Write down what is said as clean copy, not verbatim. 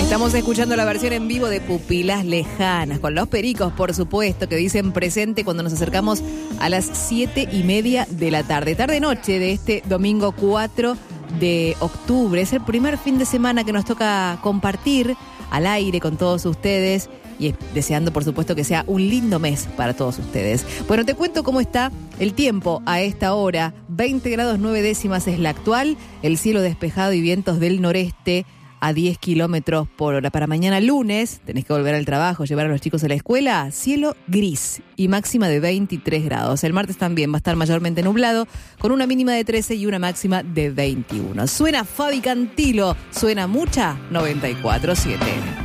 Estamos escuchando la versión en vivo de Pupilas Lejanas, con los Pericos, por supuesto, que dicen presente cuando nos acercamos a las 7:30 de la tarde. Tarde-noche de este domingo 4 de octubre. Es el primer fin de semana que nos toca compartir al aire con todos ustedes y deseando, por supuesto, que sea un lindo mes para todos ustedes. Bueno, te cuento cómo está el tiempo a esta hora. 20 grados 9 décimas es la actual, el cielo despejado y vientos del noreste a 10 kilómetros por hora. Para mañana lunes, tenés que volver al trabajo, llevar a los chicos a la escuela, cielo gris y máxima de 23 grados. El martes también va a estar mayormente nublado, con una mínima de 13 y una máxima de 21. Suena Fabi Cantilo, suena mucha 94.7.